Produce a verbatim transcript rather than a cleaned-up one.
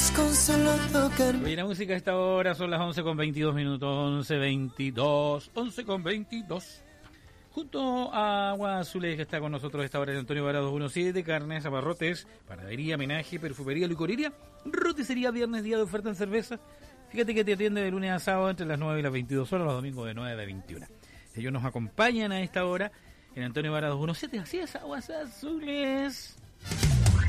con solo tocar. Oye, la música a esta hora son las once con veintidós minutos, once veintidós, once con veintidós. Junto a Agua Azules, que está con nosotros a esta hora, de Antonio Vara dos diecisiete, carnes, abarrotes, panadería, menaje, perfumería, licorería, roticería, viernes, día de oferta en cerveza. Fíjate que te atiende de lunes a sábado entre las nueve y las veintidós horas, los domingos de nueve a veintiuna. Ellos nos acompañan a esta hora en Antonio Vara dos diecisiete, así es, Aguas Azules.